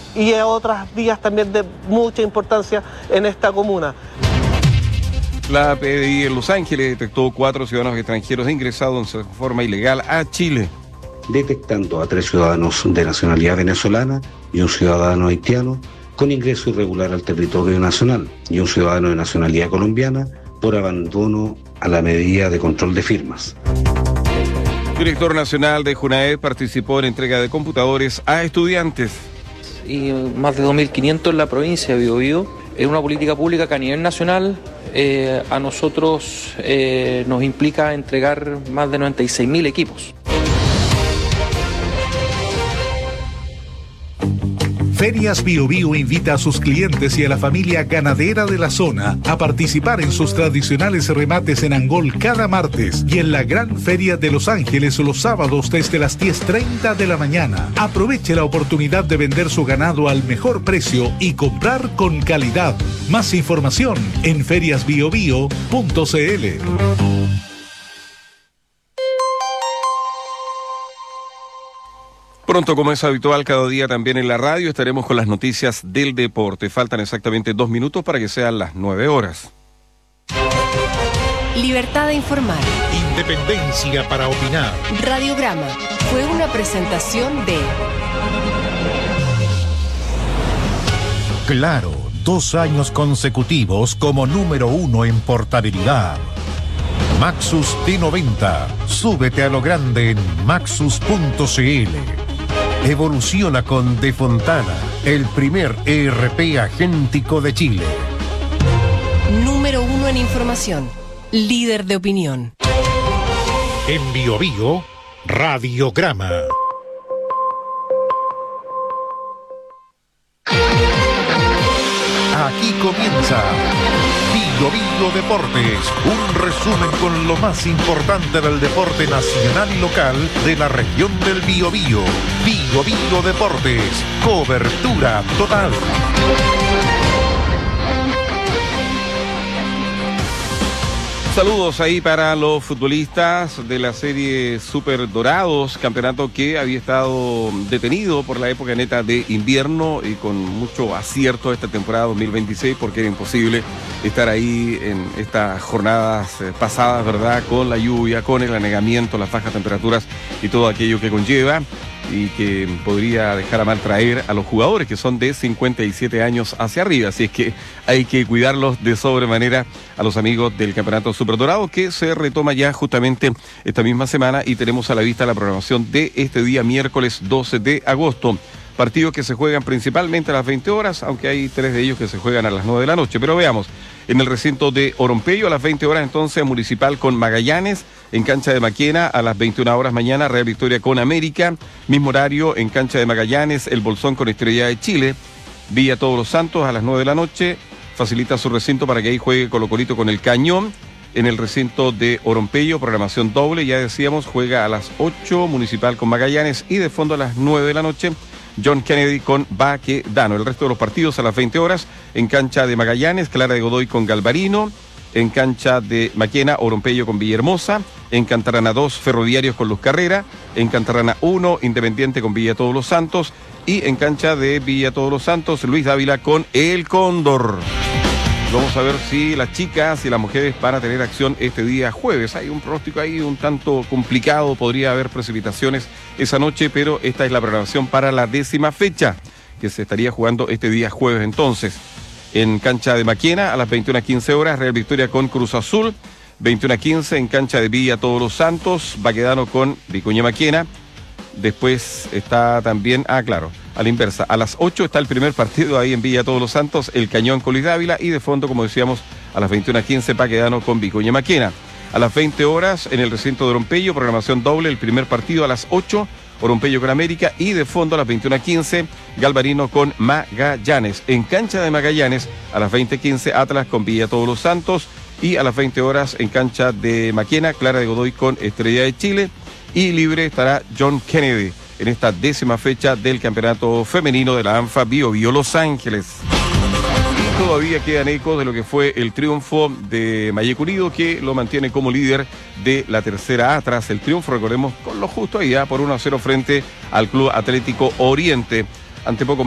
y otras vías también de mucha importancia en esta comuna. La PDI en Los Ángeles detectó 4 ciudadanos extranjeros ingresados en forma ilegal a Chile, detectando a 3 ciudadanos de nacionalidad venezolana y un ciudadano haitiano con ingreso irregular al territorio nacional y un ciudadano de nacionalidad colombiana por abandono a la medida de control de firmas. El director nacional de Junaed participó en entrega de computadores a estudiantes. Y más de 2.500 en la provincia de Biobío. Es una política pública que a nivel nacional a nosotros nos implica entregar más de 96.000 equipos. Ferias Biobío invita a sus clientes y a la familia ganadera de la zona a participar en sus tradicionales remates en Angol cada martes y en la Gran Feria de Los Ángeles los sábados desde las 10:30 de la mañana. Aproveche la oportunidad de vender su ganado al mejor precio y comprar con calidad. Más información en feriasbiobío.cl. Pronto, como es habitual, cada día también en la radio estaremos con las noticias del deporte. Faltan exactamente 2 minutos para que sean las 9 horas. Libertad de informar. Independencia para opinar. Radiograma fue una presentación de Claro, 2 años consecutivos como número 1 en portabilidad. Maxus T90. Súbete a lo grande en maxus.cl. Evoluciona con De Fontana, el primer ERP agéntico de Chile. Número 1 en información, líder de opinión. En Biobío, Radiograma. Aquí comienza Biobío Deportes, un resumen con lo más importante del deporte nacional y local de la región del Biobío. Biobío Deportes, cobertura total. Saludos ahí para los futbolistas de la serie Super Dorados, campeonato que había estado detenido por la época neta de invierno y con mucho acierto esta temporada 2026 porque era imposible estar ahí en estas jornadas pasadas, ¿verdad? Con la lluvia, con el anegamiento, las bajas temperaturas y todo aquello que conlleva y que podría dejar a mal traer a los jugadores que son de 57 años hacia arriba, así es que hay que cuidarlos de sobremanera a los amigos del Campeonato Superdorado que se retoma ya justamente esta misma semana y tenemos a la vista la programación de este día miércoles 12 de agosto. Partidos que se juegan principalmente a las 20 horas, aunque hay 3 de ellos que se juegan a las 9 de la noche. Pero veamos, en el recinto de Orompeyo a las 20 horas entonces Municipal con Magallanes, en cancha de Maquena a las 21 horas mañana Real Victoria con América, mismo horario en cancha de Magallanes, el Bolsón con Estrella de Chile, Villa Todos los Santos a las 9 de la noche, facilita su recinto para que ahí juegue Colo Colito con el Cañón. En el recinto de Orompeyo, programación doble, ya decíamos, juega a las 8 Municipal con Magallanes y de fondo a las 9 de la noche John Kennedy con Baquedano. El resto de los partidos a las 20 horas en cancha de Magallanes, Clara de Godoy con Galvarino, en cancha de Maquena, Orompeyo con Villahermosa, en Cantarana 2, Ferroviarios con Luz Carrera, en Cantarana 1, Independiente con Villa Todos los Santos y en cancha de Villa Todos los Santos, Luis Dávila con El Cóndor. Vamos a ver si las chicas y las mujeres van a tener acción este día jueves. Hay un pronóstico ahí un tanto complicado, podría haber precipitaciones esa noche, pero esta es la programación para la 10ª fecha, que se estaría jugando este día jueves entonces. En cancha de Maquena a las 21:15 horas, Real Victoria con Cruz Azul, 21:15 en cancha de Villa Todos los Santos, Baquedano con Vicuña Maquena. Después está también, claro, a la inversa, a las 8 está el primer partido ahí en Villa Todos los Santos, el Cañón con Luis Dávila y de fondo, como decíamos, a las 21:15 Baquedano con Vicuña Maquena. A las 20 horas en el recinto de Orompeyo, programación doble, el primer partido a las 8, Orompeyo con América y de fondo a las 21:15 Galvarino con Magallanes. En cancha de Magallanes a las 20:15 Atlas con Villa Todos los Santos y a las 20 horas en cancha de Maquena, Clara de Godoy con Estrella de Chile y libre estará John Kennedy en esta 10ª fecha del campeonato femenino de la ANFA Biobío Los Ángeles. Y todavía quedan ecos de lo que fue el triunfo de Mayeco Unido, que lo mantiene como líder de la tercera A tras el triunfo, recordemos, con lo justo ahí, por 1-0 frente al Club Atlético Oriente. Ante poco